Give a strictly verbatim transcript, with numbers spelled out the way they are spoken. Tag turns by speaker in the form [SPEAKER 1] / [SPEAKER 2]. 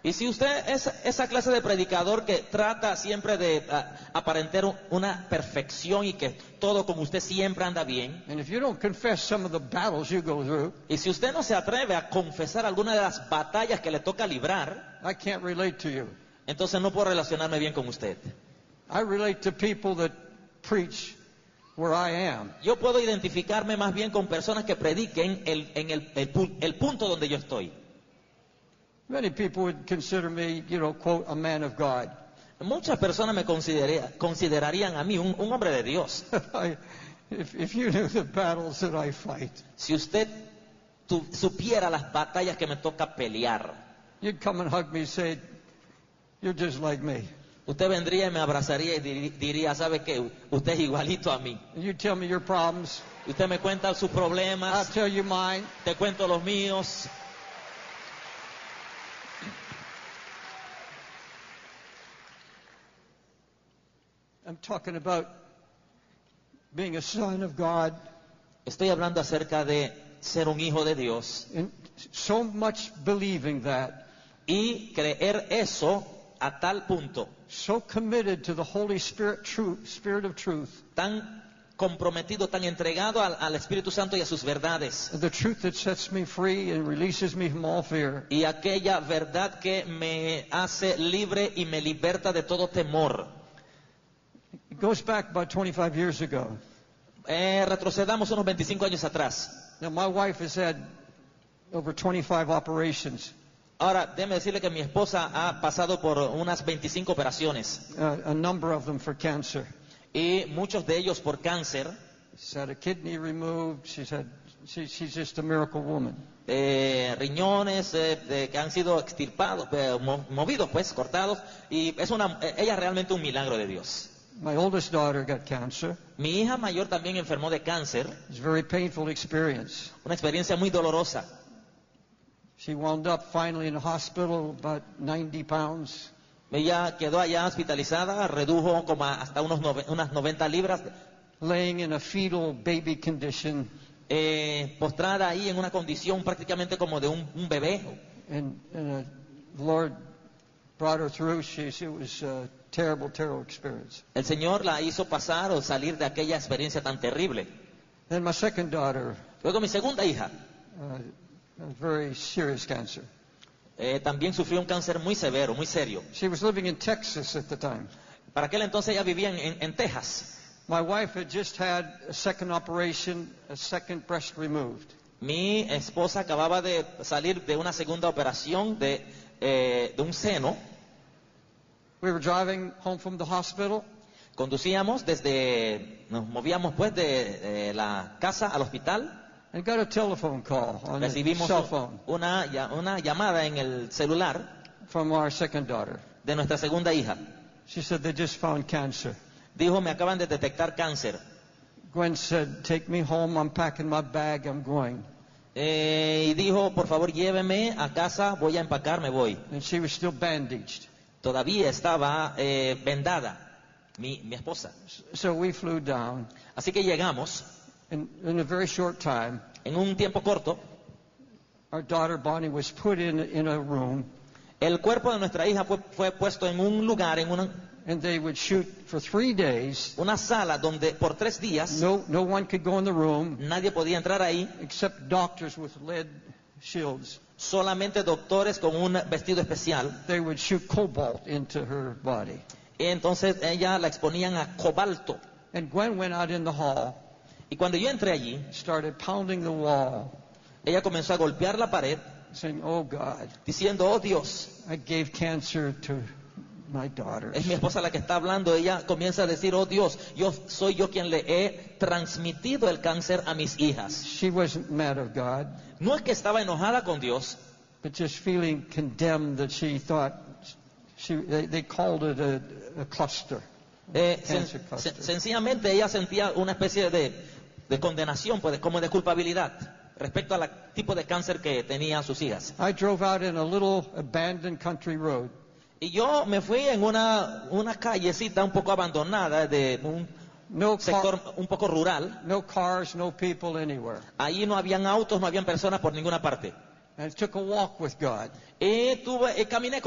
[SPEAKER 1] Y si usted es esa clase de predicador que trata siempre de uh, aparentar una perfección y que todo con usted siempre anda bien,
[SPEAKER 2] and if you don't confess some of the battles you go through,
[SPEAKER 1] y si usted no se atreve a confesar alguna de las batallas que le toca librar,
[SPEAKER 2] I can't relate to you.
[SPEAKER 1] entonces no puedo relacionarme bien con usted.
[SPEAKER 2] I relate to people that preach where I am.
[SPEAKER 1] Yo puedo identificarme más bien con personas que prediquen el, en el, el, pu- el punto donde yo estoy.
[SPEAKER 2] Many people would consider me, you know, quote, a man of God.
[SPEAKER 1] Muchas personas me consideraría- considerarían a mí un, un hombre de Dios.
[SPEAKER 2] I, if, if you knew the battles that I fight,
[SPEAKER 1] Si usted tu- supiera las batallas que me toca pelear,
[SPEAKER 2] you'd come and hug me and say, you're just like me.
[SPEAKER 1] usted vendría y me abrazaría y diri- diría, ¿sabe qué? Usted es igualito a mí.
[SPEAKER 2] And you tell me your problems,
[SPEAKER 1] Usted me cuenta sus
[SPEAKER 2] I'll
[SPEAKER 1] problemas,
[SPEAKER 2] tell you mine.
[SPEAKER 1] te cuento los míos.
[SPEAKER 2] I'm talking about being a son of God,
[SPEAKER 1] Estoy hablando acerca de ser un hijo de Dios
[SPEAKER 2] and so much believing that,
[SPEAKER 1] y creer eso a tal punto,
[SPEAKER 2] so committed to the Holy Spirit, truth, Spirit of truth,
[SPEAKER 1] tan comprometido, tan entregado al, al Espíritu Santo y a sus verdades,
[SPEAKER 2] the truth that sets me free and releases me from all fear.
[SPEAKER 1] y aquella verdad que me hace libre y me liberta de todo temor.
[SPEAKER 2] It goes back about twenty-five years ago.
[SPEAKER 1] Eh, retrocedamos unos veinticinco años atrás.
[SPEAKER 2] Now, my wife has had over twenty-five operations,
[SPEAKER 1] Ahora, déjeme decirle que mi esposa ha pasado por unas veinticinco operaciones,
[SPEAKER 2] uh, a number of them for cancer.
[SPEAKER 1] y muchos de ellos por cáncer,
[SPEAKER 2] She's had a kidney removed. She's had. She, she's just a miracle woman.
[SPEAKER 1] eh, riñones eh, de- que han sido extirpados, eh, mo- movidos, pues, cortados, y es una, eh, ella es realmente un milagro de Dios.
[SPEAKER 2] My oldest daughter got cancer.
[SPEAKER 1] Mi hija mayor también enfermó de cáncer,
[SPEAKER 2] It's a very painful experience.
[SPEAKER 1] una experiencia muy dolorosa.
[SPEAKER 2] She wound up finally in the hospital about ninety pounds.
[SPEAKER 1] Ella quedó allá hospitalizada, redujo como a- hasta unos nove- unas noventa libras,
[SPEAKER 2] Laying in a fetal baby condition,
[SPEAKER 1] eh, postrada ahí en una condición prácticamente como de un, un bebé.
[SPEAKER 2] and, and uh, the Lord brought her through. She, it was a terrible, terrible experience.
[SPEAKER 1] El Señor la hizo pasar o salir de aquella experiencia tan terrible.
[SPEAKER 2] Then my second daughter,
[SPEAKER 1] Luego mi segunda hija
[SPEAKER 2] uh, a very serious cancer.
[SPEAKER 1] eh, también sufrió un cáncer muy severo, muy serio.
[SPEAKER 2] She was living in Texas at the time.
[SPEAKER 1] Para aquel entonces ella vivía en, en- en Texas.
[SPEAKER 2] My wife had just had a second operation, a second breast removed.
[SPEAKER 1] Mi esposa acababa de salir de una segunda operación de, eh, de un seno.
[SPEAKER 2] We were driving home from the hospital,
[SPEAKER 1] Conducíamos desde, nos movíamos pues de, de la casa al hospital.
[SPEAKER 2] and got a telephone call on the
[SPEAKER 1] Recibimos
[SPEAKER 2] cell phone
[SPEAKER 1] una, ya- una llamada en el celular
[SPEAKER 2] from our second daughter.
[SPEAKER 1] de nuestra segunda hija.
[SPEAKER 2] She said they just found cancer.
[SPEAKER 1] Dijo, me acaban de detectar cáncer.
[SPEAKER 2] Gwen said, take me home, I'm packing my bag, I'm going.
[SPEAKER 1] Eh, y dijo, por favor, lléveme a casa, voy a empacar, me voy.
[SPEAKER 2] And she was still bandaged.
[SPEAKER 1] Todavía estaba eh, vendada mi, mi esposa.
[SPEAKER 2] So we flew down.
[SPEAKER 1] Así que llegamos,
[SPEAKER 2] And in a very short time,
[SPEAKER 1] en un tiempo corto,
[SPEAKER 2] our daughter Bonnie was put in, in a room,
[SPEAKER 1] el cuerpo de nuestra hija fue, fue puesto en un lugar, en una,
[SPEAKER 2] and they would shoot for three days.
[SPEAKER 1] una sala donde por tres días
[SPEAKER 2] No, no one could go in the room
[SPEAKER 1] nadie podía entrar ahí,
[SPEAKER 2] except doctors with lead shields.
[SPEAKER 1] solamente doctores con un vestido especial.
[SPEAKER 2] They would shoot cobalt into her body.
[SPEAKER 1] Y entonces ella la exponían a cobalto.
[SPEAKER 2] And Gwen went out in the hall,
[SPEAKER 1] Y cuando yo entré allí,
[SPEAKER 2] started pounding the wall,
[SPEAKER 1] ella comenzó a golpear la pared,
[SPEAKER 2] saying, oh God,
[SPEAKER 1] diciendo, oh Dios,
[SPEAKER 2] I gave cancer to my daughters.
[SPEAKER 1] es mi esposa la que está hablando. Ella comienza a decir, oh Dios, yo soy yo quien le he transmitido el cáncer a mis hijas.
[SPEAKER 2] She wasn't mad of God,
[SPEAKER 1] No es que estaba enojada con Dios,
[SPEAKER 2] but just feeling condemned that she thought, she, they, they called it a, a cluster.
[SPEAKER 1] eh, sen-
[SPEAKER 2] Cancer cluster.
[SPEAKER 1] sen- sencillamente ella sentía una especie de, de condenación, pues, como de culpabilidad respecto al tipo de cáncer que tenían sus hijas.
[SPEAKER 2] I drove out in a little abandoned country road.
[SPEAKER 1] Y yo me fui en una, una callecita un poco abandonada de un
[SPEAKER 2] No,
[SPEAKER 1] sector
[SPEAKER 2] car,
[SPEAKER 1] un poco rural.
[SPEAKER 2] no cars, no people anywhere.
[SPEAKER 1] Allí no habían autos, no habían personas por ninguna parte.
[SPEAKER 2] And I took a walk with God.
[SPEAKER 1] Y tuve, eh, caminé